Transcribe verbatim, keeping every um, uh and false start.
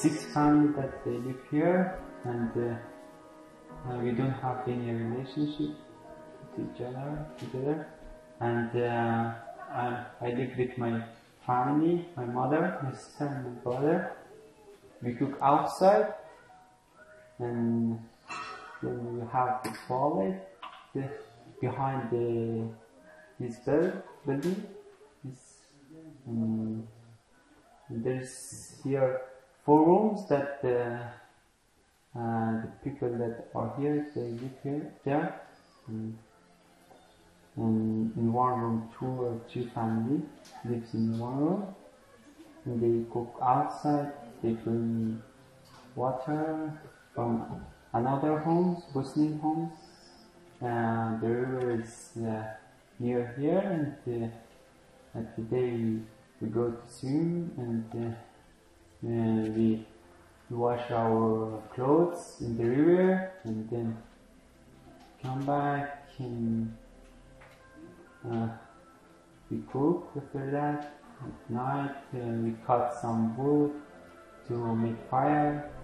six families that they live here, and uh, uh, we don't have any relationship with each other together. And uh, I, I live with my family, my mother, my sister, and my brother. We cook outside, and then we have the toilet the, behind the this building. This, um, there's here four rooms that uh, uh, the people that are here, they live here, there. Um, and in one room, two or three families lives in one room. And they cook outside. They bring water from another homes, Muslim homes. Uh, the river is uh, near here, and uh, at the day we, we go to swim, and uh, uh, we, we wash our clothes in the river, and then come back and uh, we cook after that. At night uh, we cut some wood to make fire,